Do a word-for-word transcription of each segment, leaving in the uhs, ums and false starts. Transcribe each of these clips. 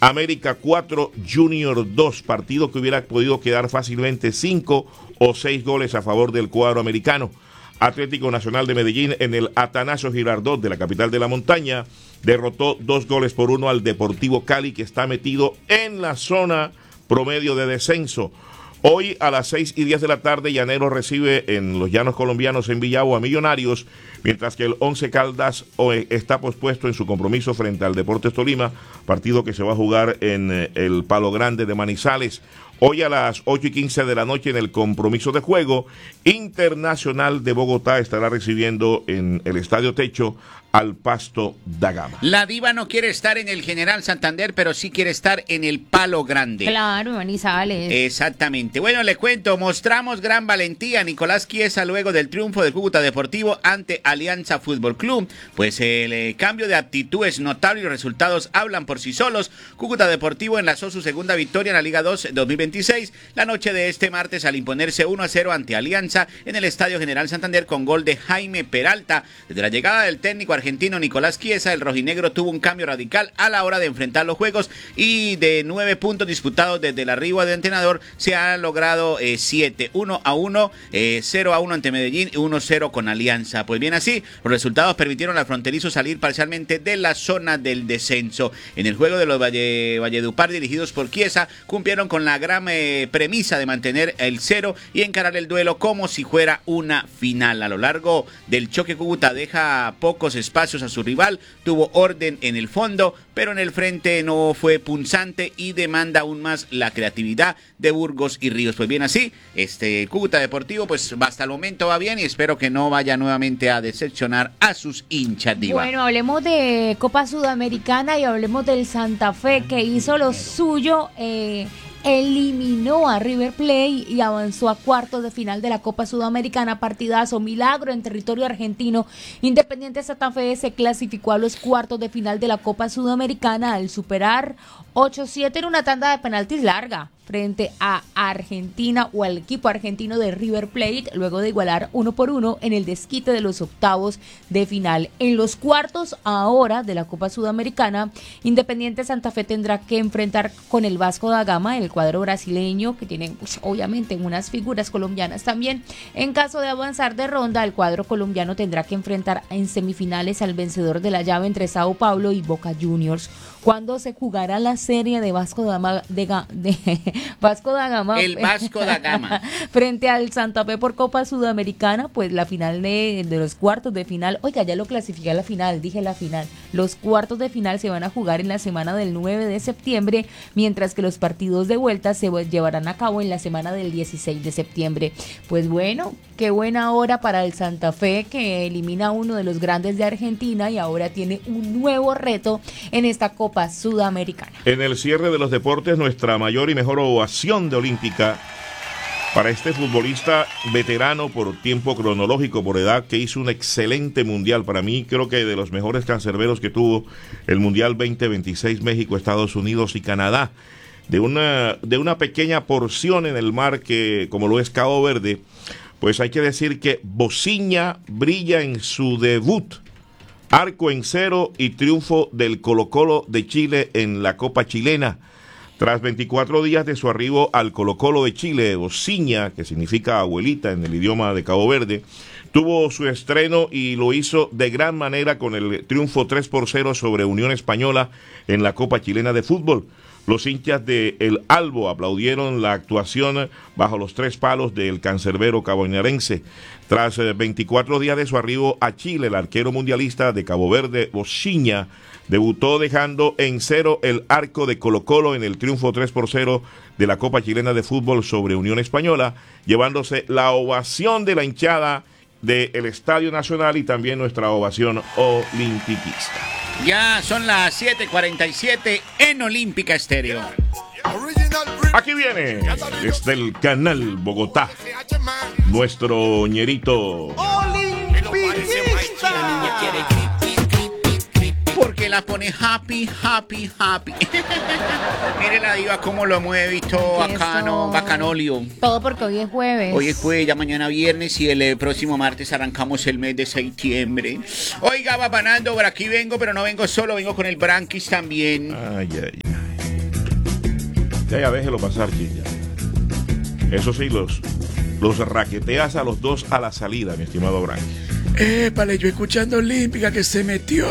América cuatro, Junior dos, partido que hubiera podido quedar fácilmente cinco o seis goles a favor del cuadro americano. Atlético Nacional de Medellín en el Atanasio Girardot de la capital de la montaña derrotó dos goles por uno al Deportivo Cali, que está metido en la zona promedio de descenso. Hoy a las seis y diez de la tarde, Llanero recibe en los Llanos Colombianos en Villavo a Millonarios, mientras que el Once Caldas está pospuesto en su compromiso frente al Deportes Tolima, partido que se va a jugar en el Palo Grande de Manizales. Hoy a las ocho y quince de la noche, en el compromiso de juego, Internacional de Bogotá estará recibiendo en el Estadio Techo al Pasto da Gama. La diva no quiere estar en el General Santander, pero sí quiere estar en el Palo Grande. Claro, Manizales. Exactamente. Bueno, le cuento, mostramos gran valentía. Nicolás Chiesa luego del triunfo del Cúcuta Deportivo ante Alianza Fútbol Club. Pues el eh, cambio de actitud es notable y los resultados hablan por sí solos. Cúcuta Deportivo enlazó su segunda victoria en la Liga dos dos mil veintiséis la noche de este martes al imponerse uno a cero ante Alianza en el Estadio General Santander con gol de Jaime Peralta. Desde la llegada del técnico argentino Nicolás Chiesa, el rojinegro tuvo un cambio radical a la hora de enfrentar los juegos y de nueve puntos disputados desde el arribo del entrenador se han logrado eh, siete, uno a uno, eh, cero a uno ante Medellín y uno a cero con Alianza. Pues bien así, los resultados permitieron al fronterizo salir parcialmente de la zona del descenso. En el juego de los Valle, Valledupar dirigidos por Chiesa cumplieron con la gran eh, premisa de mantener el cero y encarar el duelo como si fuera una final. A lo largo del choque, Cúcuta deja pocos espacios espacios a su rival, tuvo orden en el fondo, pero en el frente no fue punzante y demanda aún más la creatividad de Burgos y Ríos. Pues bien así, este Cúcuta Deportivo pues hasta el momento va bien y espero que no vaya nuevamente a decepcionar a sus hinchas, diva. Bueno, hablemos de Copa Sudamericana y hablemos del Santa Fe, que hizo lo suyo, eh, eliminó a River Plate y avanzó a cuartos de final de la Copa Sudamericana. Partidazo, milagro en territorio argentino. Independiente Santa Fe se clasificó a los cuartos de final de la Copa Sudamericana al superar ocho siete en una tanda de penaltis larga frente a Argentina o al equipo argentino de River Plate, luego de igualar uno por uno en el desquite de los octavos de final. En los cuartos ahora de la Copa Sudamericana, Independiente Santa Fe tendrá que enfrentar con el Vasco da Gama, el cuadro brasileño, que tiene pues, obviamente unas figuras colombianas también. En caso de avanzar de ronda, el cuadro colombiano tendrá que enfrentar en semifinales al vencedor de la llave entre Sao Paulo y Boca Juniors. Cuando se jugará la serie de Vasco da Gama, de, de Vasco da Gama, el Vasco da Gama frente al Santa Fe por Copa Sudamericana, pues la final de, de los cuartos de final, oiga, ya lo clasifiqué a la final, dije la final, los cuartos de final se van a jugar en la semana del nueve de septiembre, mientras que los partidos de vuelta se llevarán a cabo en la semana del dieciséis de septiembre. Pues bueno, qué buena hora para el Santa Fe, que elimina a uno de los grandes de Argentina y ahora tiene un nuevo reto en esta Copa Sudamericana. En el cierre de los deportes, nuestra mayor y mejor ovación de Olímpica para este futbolista veterano por tiempo cronológico, por edad, que hizo un excelente mundial. Para mí, creo que de los mejores cancerberos que tuvo el Mundial veinte veintiséis, México, Estados Unidos y Canadá. De una, de una pequeña porción en el mar que, como lo es Cabo Verde, pues hay que decir que Bociña brilla en su debut. Arco en cero y triunfo del Colo-Colo de Chile en la Copa Chilena. Tras veinticuatro días de su arribo al Colo-Colo de Chile, Bociña, que significa abuelita en el idioma de Cabo Verde, tuvo su estreno y lo hizo de gran manera con el triunfo tres por cero sobre Unión Española en la Copa Chilena de Fútbol. Los hinchas de El Albo aplaudieron la actuación bajo los tres palos del cancerbero cabonarense. Tras veinticuatro días de su arribo a Chile, el arquero mundialista de Cabo Verde, Bociña, debutó dejando en cero el arco de Colo-Colo en el triunfo tres por cero de la Copa Chilena de Fútbol sobre Unión Española, llevándose la ovación de la hinchada del Estadio Nacional y también nuestra ovación olimpiquista. Ya son las siete cuarenta y siete en Olímpica Estéreo. Aquí viene, desde el Canal Bogotá, nuestro ñerito Olimpicista. Porque la pone happy, happy, happy. Mire la diva cómo lo mueve y todo bacano, bacanolio. Todo porque hoy es jueves. Hoy es jueves, ya mañana viernes y el eh, próximo martes arrancamos el mes de septiembre. Oiga, va ganando, por aquí vengo, pero no vengo solo, vengo con el Branquis también. Ay, ay, ay. Ya, ya, déjelo pasar, Chilla. Eso sí, los, los raqueteas a los dos a la salida, mi estimado Branqui. Épale, yo escuchando Olímpica que se metió.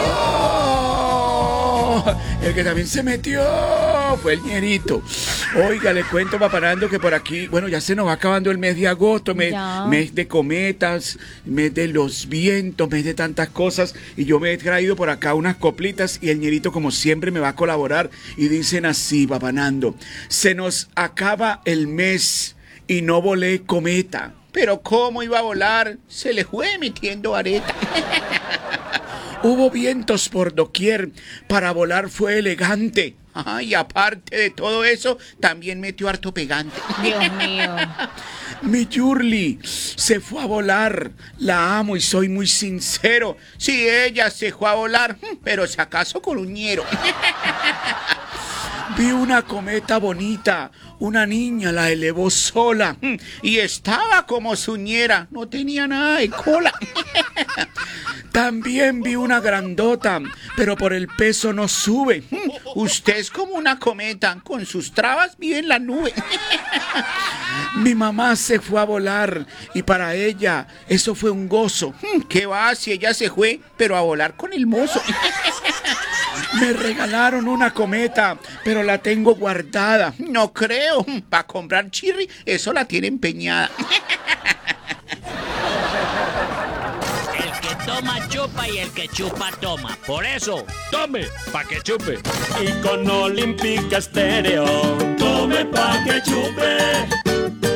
El que también se metió fue el ñerito. Oiga, le cuento, paparando, que por aquí, bueno, ya se nos va acabando el mes de agosto, mes, mes de cometas, mes de los vientos, mes de tantas cosas. Y yo me he traído por acá unas coplitas y el ñerito, como siempre, me va a colaborar. Y dicen así, papanando: se nos acaba el mes y no volé cometa. Pero ¿cómo iba a volar? Se le fue metiendo areta. Hubo vientos por doquier, para volar fue elegante. Ajá, y aparte de todo eso, también metió harto pegante. Dios mío. Mi Yurli se fue a volar, la amo y soy muy sincero. Sí, ella se fue a volar, pero se acaso con un ñero. Vi una cometa bonita, una niña la elevó sola. Y estaba como su ñera, no tenía nada de cola. También vi una grandota, pero por el peso no sube. Usted es como una cometa, con sus trabas vive en la nube. Mi mamá se fue a volar y para ella eso fue un gozo. ¿Qué va si ella se fue, pero a volar con el mozo? Me regalaron una cometa, pero la tengo guardada. No creo, para comprar chirri, eso la tiene empeñada. Toma, chupa y el que chupa, toma. Por eso, tome, pa' que chupe. Y con Olímpica Estéreo, tome pa' que chupe.